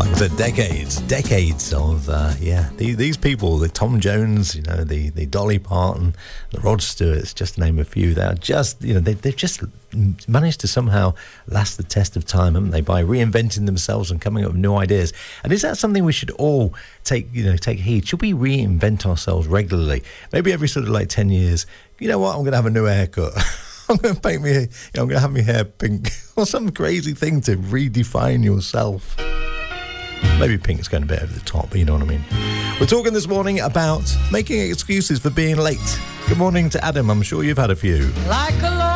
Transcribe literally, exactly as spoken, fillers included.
Like I said, decades, decades of, uh, yeah, these, these people, the Tom Jones, you know, the, the Dolly Parton, the Rod Stewarts, just to name a few, they're just, you know, they, they've just managed to somehow last the test of time, haven't they, by reinventing themselves and coming up with new ideas. And is that something we should all take, you know, take heed? Should we reinvent ourselves regularly? Maybe every sort of like ten years, you know what, I'm going to have a new haircut. I'm going to paint me, you know, I'm going to have my hair pink or some crazy thing to redefine yourself. Maybe pink's going a bit over the top, but you know what I mean. We're talking this morning about making excuses for being late. Good morning to Adam. I'm sure you've had a few. Like a